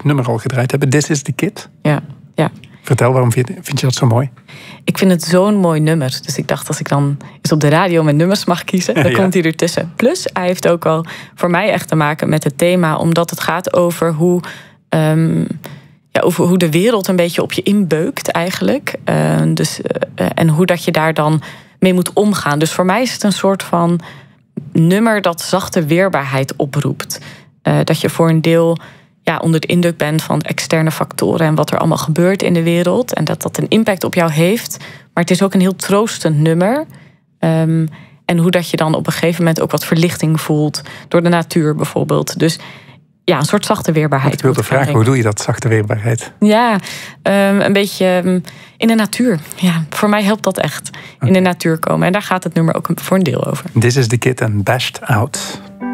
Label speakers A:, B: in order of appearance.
A: nummer al gedraaid hebben. This is the Kid.
B: Ja.
A: Vertel, waarom vind je dat zo mooi?
B: Ik vind het zo'n mooi nummer. Dus ik dacht, als ik dan eens op de radio mijn nummers mag kiezen, dan komt hij ertussen. Plus, hij heeft ook al voor mij echt te maken met het thema, omdat het gaat over hoe de wereld een beetje op je inbeukt eigenlijk. En hoe dat je daar dan mee moet omgaan. Dus voor mij is het een soort van nummer dat zachte weerbaarheid oproept. Dat je voor een deel onder de indruk bent van externe factoren en wat er allemaal gebeurt in de wereld. En dat een impact op jou heeft. Maar het is ook een heel troostend nummer. En hoe dat je dan op een gegeven moment ook wat verlichting voelt. Door de natuur bijvoorbeeld. Dus een soort zachte weerbaarheid.
A: Ik wilde vragen, hoe doe je dat, zachte weerbaarheid?
B: Ja, een beetje in de natuur. Ja, voor mij helpt dat echt. In de natuur komen. En daar gaat het nummer ook voor een deel over.
A: This is the Kid and Bashed Out.